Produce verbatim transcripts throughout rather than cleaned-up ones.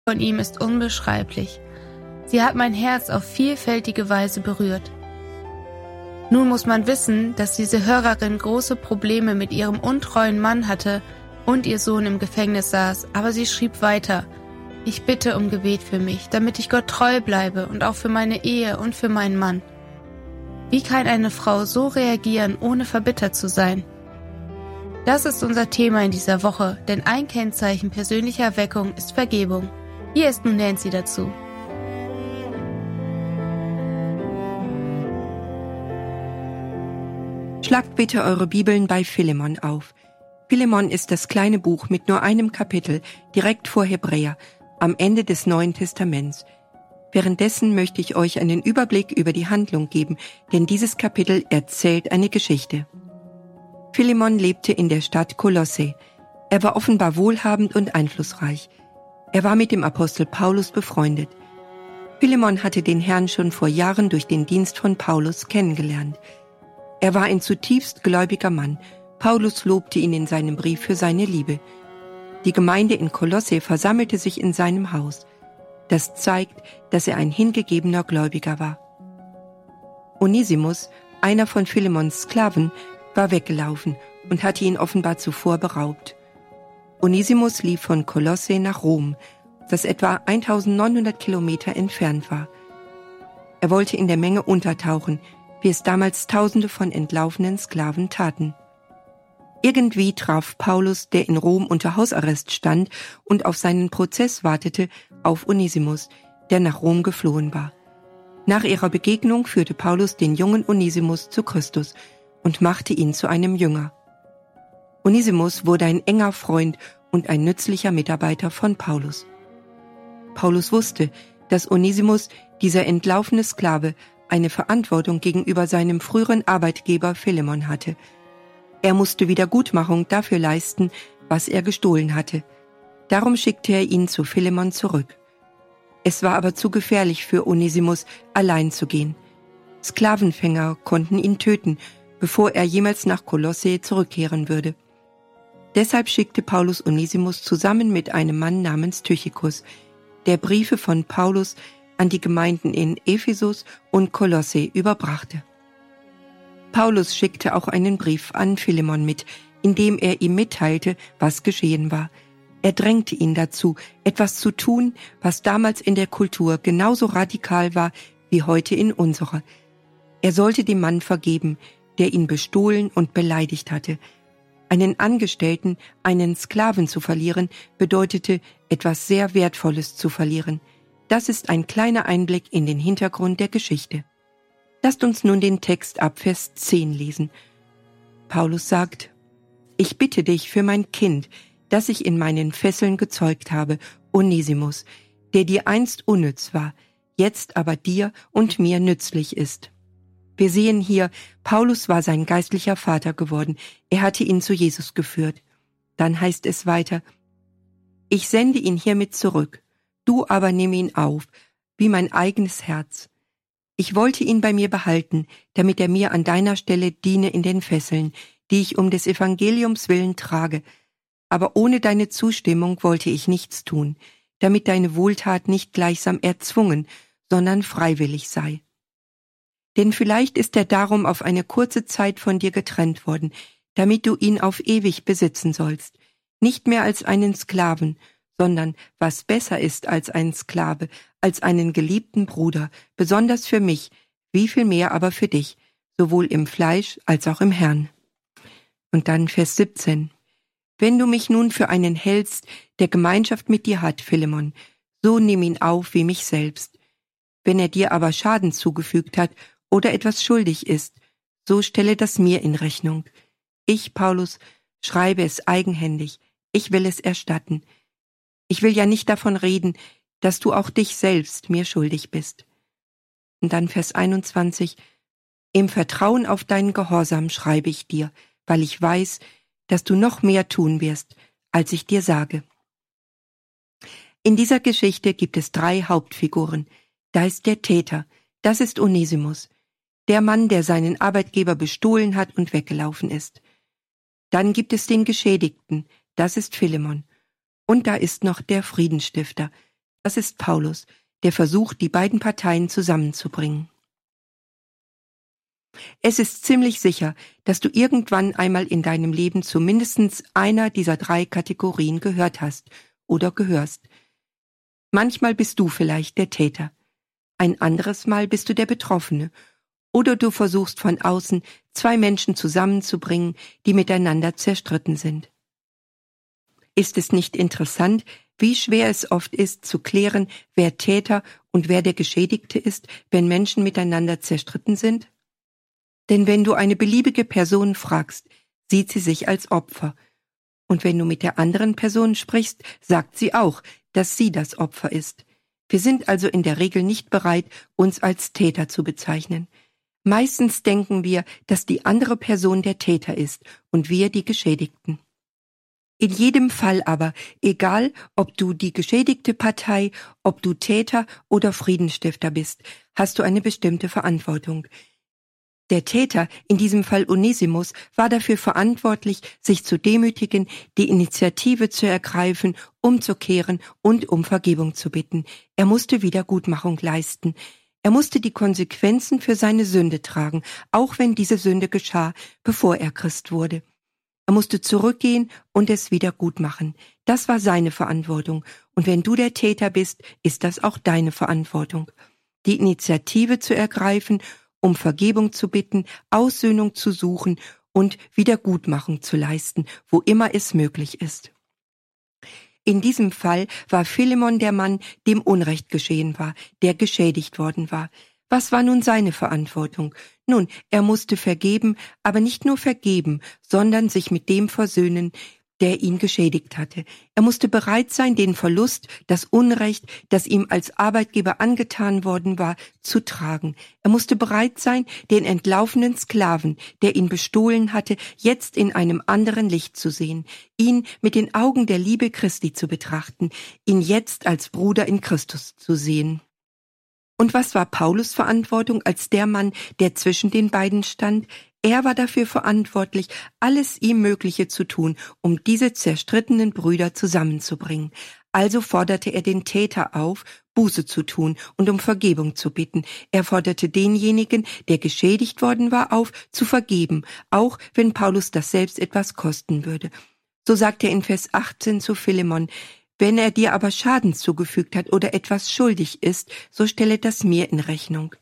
von ihm ist unbeschreiblich. Sie hat mein Herz auf vielfältige Weise berührt. Nun muss man wissen, dass diese Hörerin große Probleme mit ihrem untreuen Mann hatte und ihr Sohn im Gefängnis saß, aber sie schrieb weiter: Ich bitte um Gebet für mich, damit ich Gott treu bleibe und auch für meine Ehe und für meinen Mann. Wie kann eine Frau so reagieren, ohne verbittert zu sein? Das ist unser Thema in dieser Woche, denn ein Kennzeichen persönlicher Erweckung ist Vergebung. Hier ist nun Nancy dazu. Schlagt bitte eure Bibeln bei Philemon auf. Philemon ist das kleine Buch mit nur einem Kapitel, direkt vor Hebräer, am Ende des Neuen Testaments. Währenddessen möchte ich euch einen Überblick über die Handlung geben, denn dieses Kapitel erzählt eine Geschichte. Philemon lebte in der Stadt Kolosse. Er war offenbar wohlhabend und einflussreich. Er war mit dem Apostel Paulus befreundet. Philemon hatte den Herrn schon vor Jahren durch den Dienst von Paulus kennengelernt. Er war ein zutiefst gläubiger Mann. Paulus lobte ihn in seinem Brief für seine Liebe. Die Gemeinde in Kolosse versammelte sich in seinem Haus. Das zeigt, dass er ein hingegebener Gläubiger war. Onesimus, einer von Philemons Sklaven, war weggelaufen und hatte ihn offenbar zuvor beraubt. Onesimus lief von Kolosse nach Rom, das etwa eintausendneunhundert Kilometer entfernt war. Er wollte in der Menge untertauchen, wie es damals Tausende von entlaufenen Sklaven taten. Irgendwie traf Paulus, der in Rom unter Hausarrest stand und auf seinen Prozess wartete, auf Onesimus, der nach Rom geflohen war. Nach ihrer Begegnung führte Paulus den jungen Onesimus zu Christus und machte ihn zu einem Jünger. Onesimus wurde ein enger Freund und ein nützlicher Mitarbeiter von Paulus. Paulus wusste, dass Onesimus, dieser entlaufene Sklave, eine Verantwortung gegenüber seinem früheren Arbeitgeber Philemon hatte. Er musste Wiedergutmachung dafür leisten, was er gestohlen hatte. Darum schickte er ihn zu Philemon zurück. Es war aber zu gefährlich für Onesimus, allein zu gehen. Sklavenfänger konnten ihn töten, bevor er jemals nach Kolosse zurückkehren würde. Deshalb schickte Paulus Onesimus zusammen mit einem Mann namens Tychikus, der Briefe von Paulus an die Gemeinden in Ephesus und Kolosse überbrachte. Paulus schickte auch einen Brief an Philemon mit, in dem er ihm mitteilte, was geschehen war. Er drängte ihn dazu, etwas zu tun, was damals in der Kultur genauso radikal war wie heute in unserer. Er sollte dem Mann vergeben, der ihn bestohlen und beleidigt hatte. Einen Angestellten, einen Sklaven zu verlieren, bedeutete, etwas sehr Wertvolles zu verlieren. Das ist ein kleiner Einblick in den Hintergrund der Geschichte. Lasst uns nun den Text ab Vers zehn lesen. Paulus sagt: Ich bitte dich für mein Kind, das ich in meinen Fesseln gezeugt habe, Onesimus, der dir einst unnütz war, jetzt aber dir und mir nützlich ist. Wir sehen hier, Paulus war sein geistlicher Vater geworden. Er hatte ihn zu Jesus geführt. Dann heißt es weiter: Ich sende ihn hiermit zurück. Du aber nimm ihn auf, wie mein eigenes Herz. Ich wollte ihn bei mir behalten, damit er mir an deiner Stelle diene in den Fesseln, die ich um des Evangeliums willen trage. Aber ohne deine Zustimmung wollte ich nichts tun, damit deine Wohltat nicht gleichsam erzwungen, sondern freiwillig sei. Denn vielleicht ist er darum auf eine kurze Zeit von dir getrennt worden, damit du ihn auf ewig besitzen sollst, nicht mehr als einen Sklaven, sondern, was besser ist als ein Sklave, als einen geliebten Bruder, besonders für mich, wie viel mehr aber für dich, sowohl im Fleisch als auch im Herrn. Und dann Vers siebzehn. Wenn du mich nun für einen hältst, der Gemeinschaft mit dir hat, Philemon, so nimm ihn auf wie mich selbst. Wenn er dir aber Schaden zugefügt hat oder etwas schuldig ist, so stelle das mir in Rechnung. Ich, Paulus, schreibe es eigenhändig, ich will es erstatten. Ich will ja nicht davon reden, dass du auch dich selbst mir schuldig bist. Und dann Vers einundzwanzig. Im Vertrauen auf deinen Gehorsam schreibe ich dir, weil ich weiß, dass du noch mehr tun wirst, als ich dir sage. In dieser Geschichte gibt es drei Hauptfiguren. Da ist der Täter, das ist Onesimus, der Mann, der seinen Arbeitgeber bestohlen hat und weggelaufen ist. Dann gibt es den Geschädigten, das ist Philemon. Und da ist noch der Friedensstifter, Das ist Paulus, der versucht, die beiden Parteien zusammenzubringen. Es ist ziemlich sicher, dass du irgendwann einmal in deinem Leben zu mindestens einer dieser drei Kategorien gehört hast oder gehörst. Manchmal bist du vielleicht der Täter, ein anderes Mal bist du der Betroffene, oder du versuchst von außen, zwei Menschen zusammenzubringen, die miteinander zerstritten sind. Ist es nicht interessant, wie schwer es oft ist, zu klären, wer Täter und wer der Geschädigte ist, wenn Menschen miteinander zerstritten sind? Denn wenn du eine beliebige Person fragst, sieht sie sich als Opfer. Und wenn du mit der anderen Person sprichst, sagt sie auch, dass sie das Opfer ist. Wir sind also in der Regel nicht bereit, uns als Täter zu bezeichnen. Meistens denken wir, dass die andere Person der Täter ist und wir die Geschädigten. In jedem Fall aber, egal ob du die geschädigte Partei, ob du Täter oder Friedensstifter bist, hast du eine bestimmte Verantwortung. Der Täter, in diesem Fall Onesimus, war dafür verantwortlich, sich zu demütigen, die Initiative zu ergreifen, umzukehren und um Vergebung zu bitten. Er musste Wiedergutmachung leisten. Er musste die Konsequenzen für seine Sünde tragen, auch wenn diese Sünde geschah, bevor er Christ wurde. Er musste zurückgehen und es wieder gut machen. Das war seine Verantwortung. Und wenn du der Täter bist, ist das auch deine Verantwortung. Die Initiative zu ergreifen, um Vergebung zu bitten, Aussöhnung zu suchen und Wiedergutmachung zu leisten, wo immer es möglich ist. In diesem Fall war Philemon der Mann, dem Unrecht geschehen war, der geschädigt worden war. Was war nun seine Verantwortung? Nun, er musste vergeben, aber nicht nur vergeben, sondern sich mit dem versöhnen, der ihn geschädigt hatte. Er musste bereit sein, den Verlust, das Unrecht, das ihm als Arbeitgeber angetan worden war, zu tragen. Er musste bereit sein, den entlaufenen Sklaven, der ihn bestohlen hatte, jetzt in einem anderen Licht zu sehen, ihn mit den Augen der Liebe Christi zu betrachten, ihn jetzt als Bruder in Christus zu sehen. Und was war Paulus' Verantwortung als der Mann, der zwischen den beiden stand? Er war dafür verantwortlich, alles ihm Mögliche zu tun, um diese zerstrittenen Brüder zusammenzubringen. Also forderte er den Täter auf, Buße zu tun und um Vergebung zu bitten. Er forderte denjenigen, der geschädigt worden war, auf, zu vergeben, auch wenn Paulus das selbst etwas kosten würde. So sagt er in Vers achtzehn zu Philemon: Wenn er dir aber Schaden zugefügt hat oder etwas schuldig ist, so stelle das mir in Rechnung.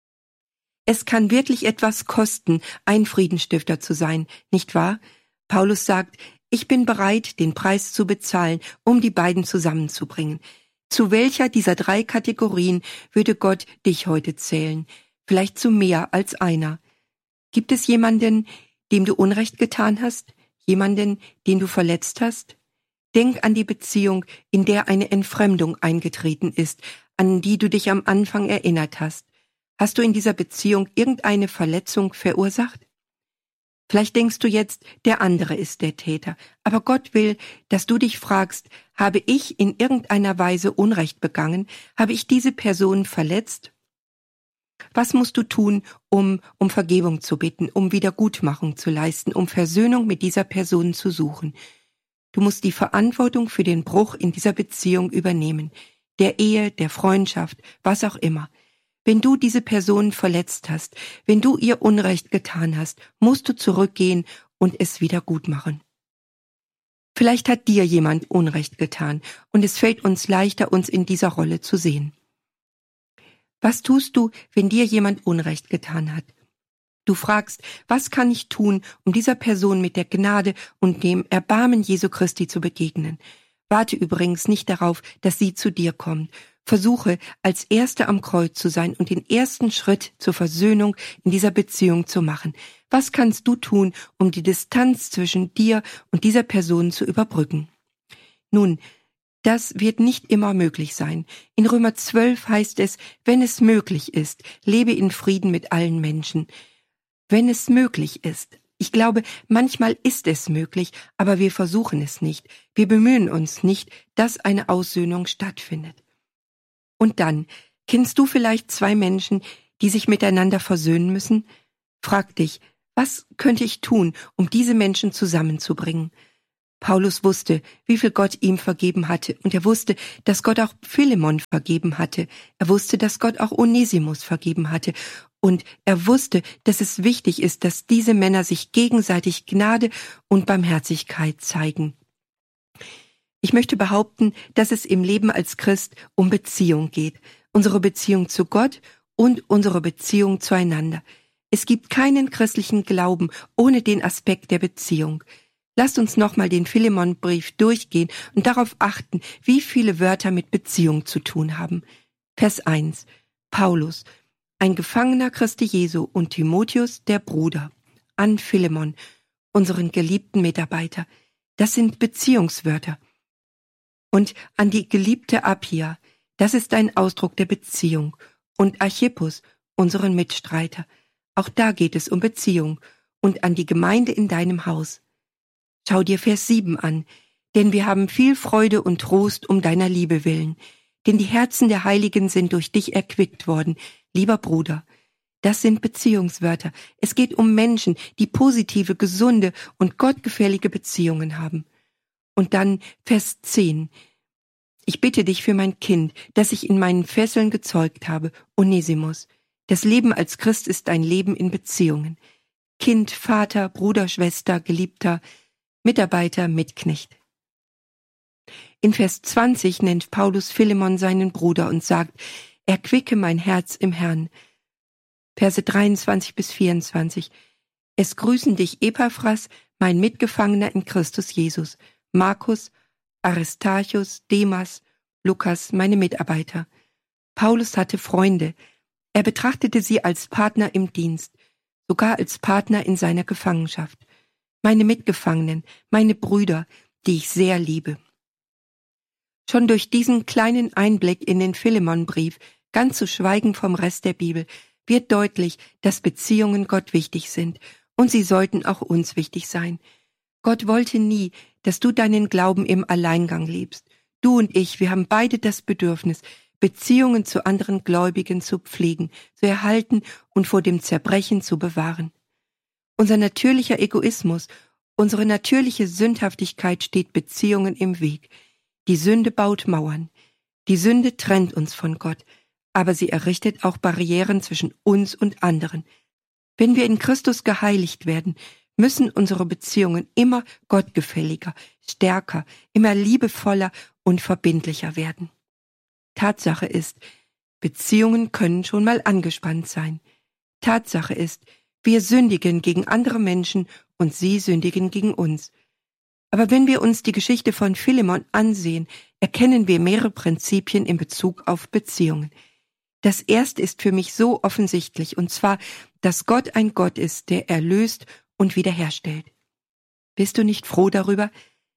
Es kann wirklich etwas kosten, ein Friedensstifter zu sein, nicht wahr? Paulus sagt, ich bin bereit, den Preis zu bezahlen, um die beiden zusammenzubringen. Zu welcher dieser drei Kategorien würde Gott dich heute zählen? Vielleicht zu mehr als einer. Gibt es jemanden, dem du Unrecht getan hast? Jemanden, den du verletzt hast? Denk an die Beziehung, in der eine Entfremdung eingetreten ist, an die du dich am Anfang erinnert hast. Hast du in dieser Beziehung irgendeine Verletzung verursacht? Vielleicht denkst du jetzt, der andere ist der Täter, aber Gott will, dass du dich fragst, habe ich in irgendeiner Weise Unrecht begangen? Habe ich diese Person verletzt? Was musst du tun, um um Vergebung zu bitten, um Wiedergutmachung zu leisten, um Versöhnung mit dieser Person zu suchen? Du musst die Verantwortung für den Bruch in dieser Beziehung übernehmen, der Ehe, der Freundschaft, was auch immer. Wenn du diese Person verletzt hast, wenn du ihr Unrecht getan hast, musst du zurückgehen und es wieder gut machen. Vielleicht hat dir jemand Unrecht getan und es fällt uns leichter, uns in dieser Rolle zu sehen. Was tust du, wenn dir jemand Unrecht getan hat? Du fragst, was kann ich tun, um dieser Person mit der Gnade und dem Erbarmen Jesu Christi zu begegnen? Warte übrigens nicht darauf, dass sie zu dir kommt. Versuche, als Erster am Kreuz zu sein und den ersten Schritt zur Versöhnung in dieser Beziehung zu machen. Was kannst du tun, um die Distanz zwischen dir und dieser Person zu überbrücken? Nun, das wird nicht immer möglich sein. In Römer zwölf heißt es, wenn es möglich ist, lebe in Frieden mit allen Menschen. Wenn es möglich ist. Ich glaube, manchmal ist es möglich, aber wir versuchen es nicht. Wir bemühen uns nicht, dass eine Aussöhnung stattfindet. Und dann, kennst du vielleicht zwei Menschen, die sich miteinander versöhnen müssen? Frag dich, was könnte ich tun, um diese Menschen zusammenzubringen? Paulus wusste, wie viel Gott ihm vergeben hatte, und er wusste, dass Gott auch Philemon vergeben hatte. Er wusste, dass Gott auch Onesimus vergeben hatte. Und er wusste, dass es wichtig ist, dass diese Männer sich gegenseitig Gnade und Barmherzigkeit zeigen. Ich möchte behaupten, dass es im Leben als Christ um Beziehung geht. Unsere Beziehung zu Gott und unsere Beziehung zueinander. Es gibt keinen christlichen Glauben ohne den Aspekt der Beziehung. Lasst uns nochmal den Philemon-Brief durchgehen und darauf achten, wie viele Wörter mit Beziehung zu tun haben. Vers eins. Paulus, ein Gefangener Christi Jesu, und Timotheus, der Bruder, an Philemon, unseren geliebten Mitarbeiter. Das sind Beziehungswörter. Und an die geliebte Appia, das ist ein Ausdruck der Beziehung. Und Archippus, unseren Mitstreiter. Auch da geht es um Beziehung. Und an die Gemeinde in deinem Haus. Schau dir Vers sieben an, denn wir haben viel Freude und Trost um deiner Liebe willen, denn die Herzen der Heiligen sind durch dich erquickt worden, lieber Bruder. Das sind Beziehungswörter. Es geht um Menschen, die positive, gesunde und gottgefällige Beziehungen haben. Und dann Vers zehn. Ich bitte dich für mein Kind, das ich in meinen Fesseln gezeugt habe, Onesimus. Das Leben als Christ ist ein Leben in Beziehungen. Kind, Vater, Bruder, Schwester, Geliebter, Mitarbeiter, Mitknecht. In Vers zwanzig nennt Paulus Philemon seinen Bruder und sagt, erquicke mein Herz im Herrn. Verse dreiundzwanzig bis vierundzwanzig. Es grüßen dich Epaphras, mein Mitgefangener in Christus Jesus, Markus, Aristarchus, Demas, Lukas, meine Mitarbeiter. Paulus hatte Freunde. Er betrachtete sie als Partner im Dienst, sogar als Partner in seiner Gefangenschaft. Meine Mitgefangenen, meine Brüder, die ich sehr liebe. Schon durch diesen kleinen Einblick in den Philemon-Brief, ganz zu schweigen vom Rest der Bibel, wird deutlich, dass Beziehungen Gott wichtig sind, und sie sollten auch uns wichtig sein. Gott wollte nie, dass du deinen Glauben im Alleingang lebst. Du und ich, wir haben beide das Bedürfnis, Beziehungen zu anderen Gläubigen zu pflegen, zu erhalten und vor dem Zerbrechen zu bewahren. Unser natürlicher Egoismus, unsere natürliche Sündhaftigkeit steht Beziehungen im Weg. Die Sünde baut Mauern. Die Sünde trennt uns von Gott, aber sie errichtet auch Barrieren zwischen uns und anderen. Wenn wir in Christus geheiligt werden, müssen unsere Beziehungen immer gottgefälliger, stärker, immer liebevoller und verbindlicher werden. Tatsache ist, Beziehungen können schon mal angespannt sein. Tatsache ist, wir sündigen gegen andere Menschen und sie sündigen gegen uns. Aber wenn wir uns die Geschichte von Philemon ansehen, erkennen wir mehrere Prinzipien in Bezug auf Beziehungen. Das erste ist für mich so offensichtlich, und zwar, dass Gott ein Gott ist, der erlöst und wiederherstellt. Bist du nicht froh darüber?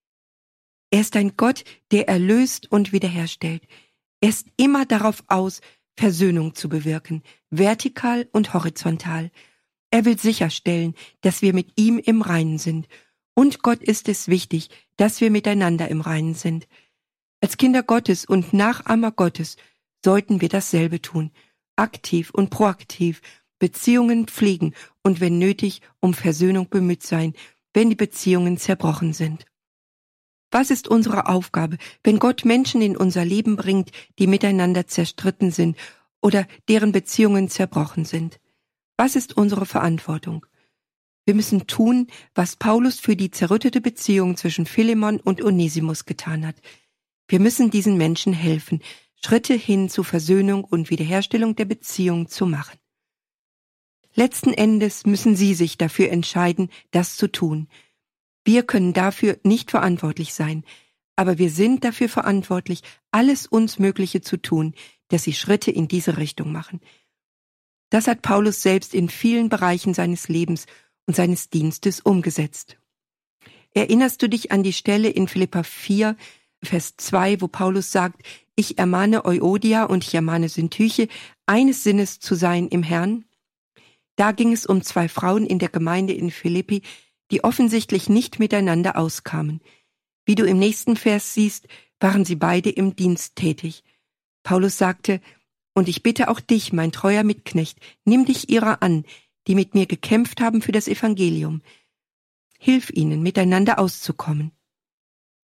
Er ist ein Gott, der erlöst und wiederherstellt. Er ist immer darauf aus, Versöhnung zu bewirken, vertikal und horizontal. Er will sicherstellen, dass wir mit ihm im Reinen sind. Und Gott ist es wichtig, dass wir miteinander im Reinen sind. Als Kinder Gottes und Nachahmer Gottes sollten wir dasselbe tun, aktiv und proaktiv, Beziehungen pflegen und wenn nötig um Versöhnung bemüht sein, wenn die Beziehungen zerbrochen sind. Was ist unsere Aufgabe, wenn Gott Menschen in unser Leben bringt, die miteinander zerstritten sind oder deren Beziehungen zerbrochen sind? Was ist unsere Verantwortung? Wir müssen tun, was Paulus für die zerrüttete Beziehung zwischen Philemon und Onesimus getan hat. Wir müssen diesen Menschen helfen, Schritte hin zu Versöhnung und Wiederherstellung der Beziehung zu machen. Letzten Endes müssen sie sich dafür entscheiden, das zu tun. Wir können dafür nicht verantwortlich sein, aber wir sind dafür verantwortlich, alles uns Mögliche zu tun, dass sie Schritte in diese Richtung machen. Das hat Paulus selbst in vielen Bereichen seines Lebens und seines Dienstes umgesetzt. Erinnerst du dich an die Stelle in Philipper vier, Vers zwei, wo Paulus sagt, ich ermahne Euodia und ich ermahne Syntyche, eines Sinnes zu sein im Herrn? Da ging es um zwei Frauen in der Gemeinde in Philippi, die offensichtlich nicht miteinander auskamen. Wie du im nächsten Vers siehst, waren sie beide im Dienst tätig. Paulus sagte, und ich bitte auch dich, mein treuer Mitknecht, nimm dich ihrer an, die mit mir gekämpft haben für das Evangelium. Hilf ihnen, miteinander auszukommen.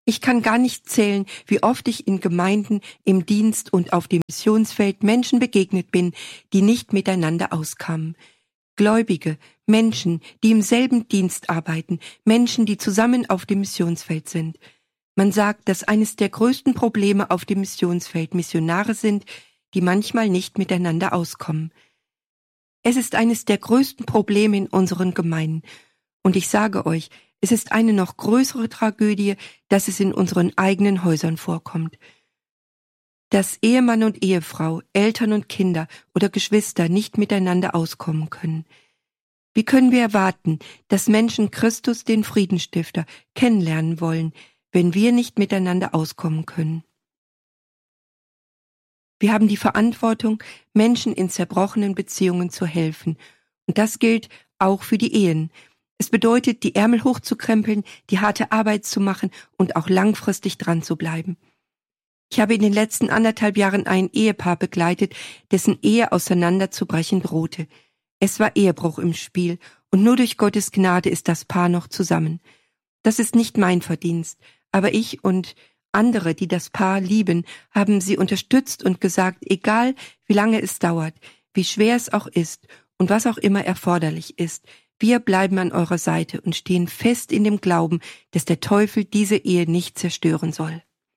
Ich kann gar nicht zählen, wie oft ich in Gemeinden, im Dienst und auf dem Missionsfeld Menschen begegnet bin, die nicht miteinander auskamen. Gläubige, Menschen, die im selben Dienst arbeiten, Menschen, die zusammen auf dem Missionsfeld sind. Man sagt, dass eines der größten Probleme auf dem Missionsfeld Missionare sind, die manchmal nicht miteinander auskommen. Es ist eines der größten Probleme in unseren Gemeinden. Und ich sage euch, es ist eine noch größere Tragödie, dass es in unseren eigenen Häusern vorkommt. Dass Ehemann und Ehefrau, Eltern und Kinder oder Geschwister nicht miteinander auskommen können. Wie können wir erwarten, dass Menschen Christus, den Friedensstifter, kennenlernen wollen, wenn wir nicht miteinander auskommen können? Wir haben die Verantwortung, Menschen in zerbrochenen Beziehungen zu helfen. Und das gilt auch für die Ehen. Es bedeutet, die Ärmel hochzukrempeln, die harte Arbeit zu machen und auch langfristig dran zu bleiben. Ich habe in den letzten anderthalb Jahren ein Ehepaar begleitet, dessen Ehe auseinanderzubrechen drohte. Es war Ehebruch im Spiel und nur durch Gottes Gnade ist das Paar noch zusammen. Das ist nicht mein Verdienst, aber ich und andere, die das Paar lieben, haben sie unterstützt und gesagt, egal wie lange es dauert, wie schwer es auch ist und was auch immer erforderlich ist, wir bleiben an eurer Seite und stehen fest in dem Glauben, dass der Teufel diese Ehe nicht zerstören soll.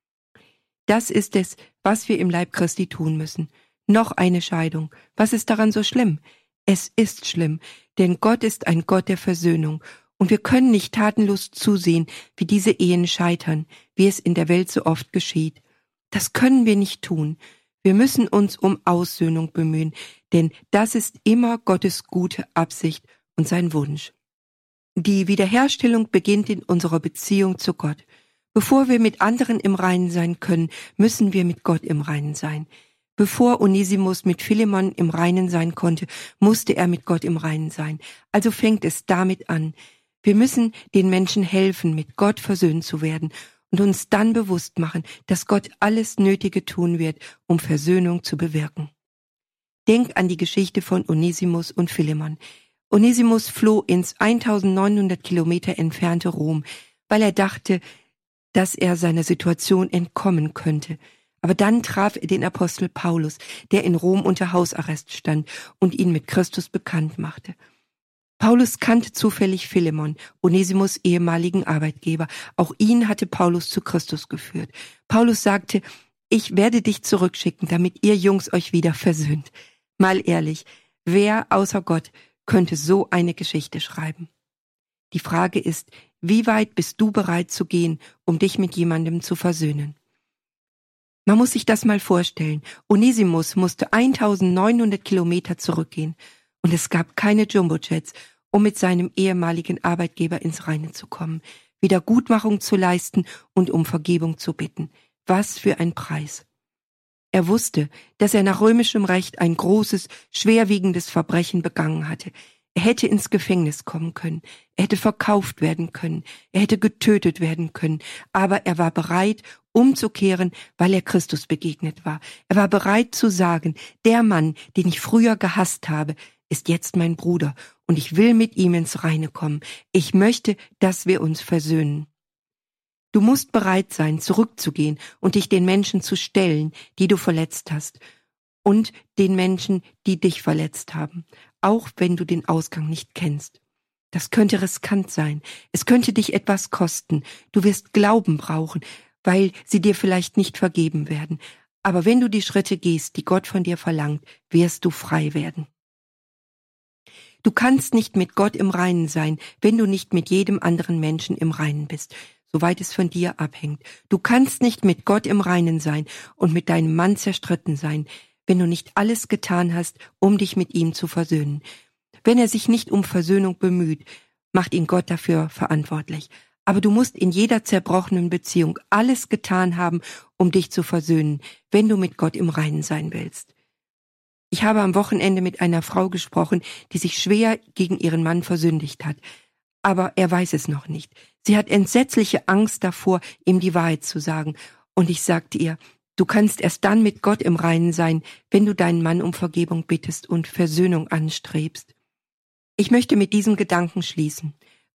Das ist es, was wir im Leib Christi tun müssen. Noch eine Scheidung. Was ist daran so schlimm? Es ist schlimm, denn Gott ist ein Gott der Versöhnung und wir können nicht tatenlos zusehen, wie diese Ehen scheitern, wie es in der Welt so oft geschieht. Das können wir nicht tun. Wir müssen uns um Aussöhnung bemühen, denn das ist immer Gottes gute Absicht und sein Wunsch. Die Wiederherstellung beginnt in unserer Beziehung zu Gott. Bevor wir mit anderen im Reinen sein können, müssen wir mit Gott im Reinen sein. Bevor Onesimus mit Philemon im Reinen sein konnte, musste er mit Gott im Reinen sein. Also fängt es damit an. Wir müssen den Menschen helfen, mit Gott versöhnt zu werden und uns dann bewusst machen, dass Gott alles Nötige tun wird, um Versöhnung zu bewirken. Denk an die Geschichte von Onesimus und Philemon. Onesimus floh ins eintausendneunhundert Kilometer entfernte Rom, weil er dachte, dass er seiner Situation entkommen könnte. Aber dann traf er den Apostel Paulus, der in Rom unter Hausarrest stand und ihn mit Christus bekannt machte. Paulus kannte zufällig Philemon, Onesimus' ehemaligen Arbeitgeber. Auch ihn hatte Paulus zu Christus geführt. Paulus sagte, ich werde dich zurückschicken, damit ihr Jungs euch wieder versöhnt. Mal ehrlich, wer außer Gott könnte so eine Geschichte schreiben? Die Frage ist, wie weit bist du bereit zu gehen, um dich mit jemandem zu versöhnen? Man muss sich das mal vorstellen. Onesimus musste eintausendneunhundert Kilometer zurückgehen und es gab keine Jumbojets, um mit seinem ehemaligen Arbeitgeber ins Reine zu kommen, Wiedergutmachung zu leisten und um Vergebung zu bitten. Was für ein Preis! Er wusste, dass er nach römischem Recht ein großes, schwerwiegendes Verbrechen begangen hatte. Er hätte ins Gefängnis kommen können, er hätte verkauft werden können, er hätte getötet werden können, aber er war bereit, umzukehren, weil er Christus begegnet war. Er war bereit zu sagen, der Mann, den ich früher gehasst habe, ist jetzt mein Bruder und ich will mit ihm ins Reine kommen. Ich möchte, dass wir uns versöhnen. Du musst bereit sein, zurückzugehen und dich den Menschen zu stellen, die du verletzt hast, und den Menschen, die dich verletzt haben, auch wenn du den Ausgang nicht kennst. Das könnte riskant sein. Es könnte dich etwas kosten. Du wirst Glauben brauchen, weil sie dir vielleicht nicht vergeben werden. Aber wenn du die Schritte gehst, die Gott von dir verlangt, wirst du frei werden. Du kannst nicht mit Gott im Reinen sein, wenn du nicht mit jedem anderen Menschen im Reinen bist, soweit es von dir abhängt. Du kannst nicht mit Gott im Reinen sein und mit deinem Mann zerstritten sein, wenn du nicht alles getan hast, um dich mit ihm zu versöhnen. Wenn er sich nicht um Versöhnung bemüht, macht ihn Gott dafür verantwortlich. Aber du musst in jeder zerbrochenen Beziehung alles getan haben, um dich zu versöhnen, wenn du mit Gott im Reinen sein willst. Ich habe am Wochenende mit einer Frau gesprochen, die sich schwer gegen ihren Mann versündigt hat. Aber er weiß es noch nicht. Sie hat entsetzliche Angst davor, ihm die Wahrheit zu sagen. Und ich sagte ihr, du kannst erst dann mit Gott im Reinen sein, wenn du deinen Mann um Vergebung bittest und Versöhnung anstrebst. Ich möchte mit diesem Gedanken schließen.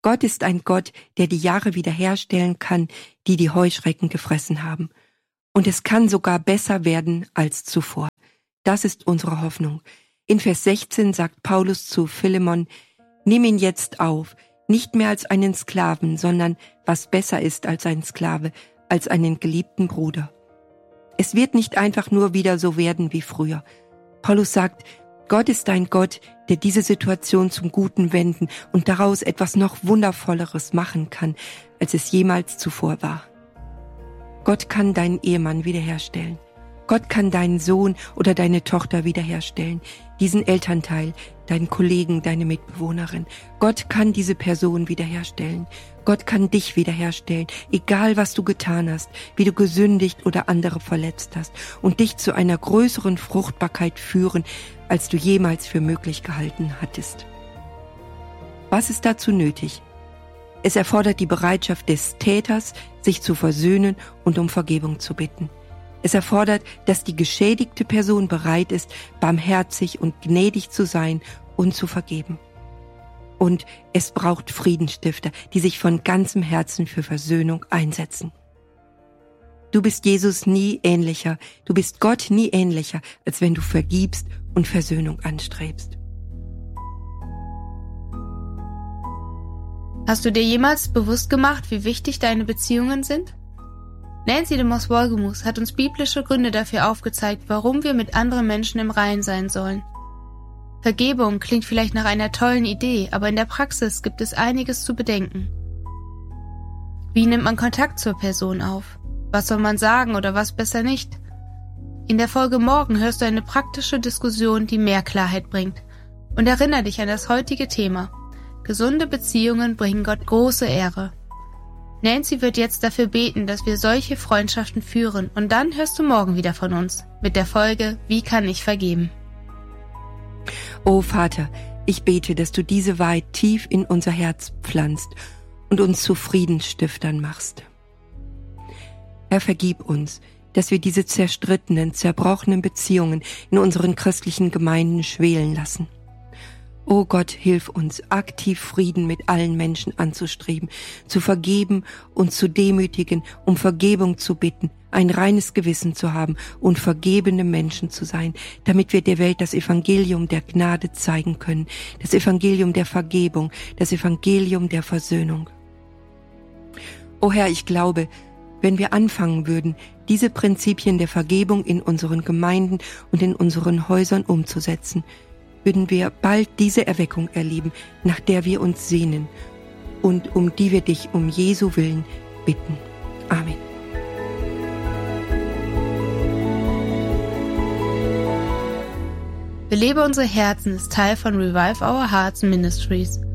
Gott ist ein Gott, der die Jahre wiederherstellen kann, die die Heuschrecken gefressen haben. Und es kann sogar besser werden als zuvor. Das ist unsere Hoffnung. In Vers sechzehn sagt Paulus zu Philemon: Nimm ihn jetzt auf, nicht mehr als einen Sklaven, sondern, was besser ist als ein Sklave, als einen geliebten Bruder. Es wird nicht einfach nur wieder so werden wie früher. Paulus sagt, Gott ist ein Gott, der diese Situation zum Guten wenden und daraus etwas noch Wundervolleres machen kann, als es jemals zuvor war. Gott kann deinen Ehemann wiederherstellen. Gott kann deinen Sohn oder deine Tochter wiederherstellen, diesen Elternteil, deinen Kollegen, deine Mitbewohnerin. Gott kann diese Person wiederherstellen. Gott kann dich wiederherstellen, egal was du getan hast, wie du gesündigt oder andere verletzt hast, und dich zu einer größeren Fruchtbarkeit führen, als du jemals für möglich gehalten hattest. Was ist dazu nötig? Es erfordert die Bereitschaft des Täters, sich zu versöhnen und um Vergebung zu bitten. Es erfordert, dass die geschädigte Person bereit ist, barmherzig und gnädig zu sein und zu vergeben. Und es braucht Friedensstifter, die sich von ganzem Herzen für Versöhnung einsetzen. Du bist Jesus nie ähnlicher, du bist Gott nie ähnlicher, als wenn du vergibst und Versöhnung anstrebst. Hast du dir jemals bewusst gemacht, wie wichtig deine Beziehungen sind? Nancy de Mos-Wolgemuth hat uns biblische Gründe dafür aufgezeigt, warum wir mit anderen Menschen im Reinen sein sollen. Vergebung klingt vielleicht nach einer tollen Idee, aber in der Praxis gibt es einiges zu bedenken. Wie nimmt man Kontakt zur Person auf? Was soll man sagen oder was besser nicht? In der Folge morgen hörst du eine praktische Diskussion, die mehr Klarheit bringt. Und erinnere dich an das heutige Thema. Gesunde Beziehungen bringen Gott große Ehre. Nancy wird jetzt dafür beten, dass wir solche Freundschaften führen, und dann hörst du morgen wieder von uns mit der Folge Wie kann ich vergeben? O Vater, ich bete, dass du diese Wahrheit tief in unser Herz pflanzt und uns zu Friedensstiftern machst. Herr, vergib uns, dass wir diese zerstrittenen, zerbrochenen Beziehungen in unseren christlichen Gemeinden schwelen lassen. O Gott, hilf uns, aktiv Frieden mit allen Menschen anzustreben, zu vergeben und zu demütigen, um Vergebung zu bitten, ein reines Gewissen zu haben und vergebene Menschen zu sein, damit wir der Welt das Evangelium der Gnade zeigen können, das Evangelium der Vergebung, das Evangelium der Versöhnung. O Herr, ich glaube, wenn wir anfangen würden, diese Prinzipien der Vergebung in unseren Gemeinden und in unseren Häusern umzusetzen, würden wir bald diese Erweckung erleben, nach der wir uns sehnen und um die wir dich um Jesu Willen bitten. Amen. Belebe unsere Herzen ist Teil von Revive Our Hearts Ministries.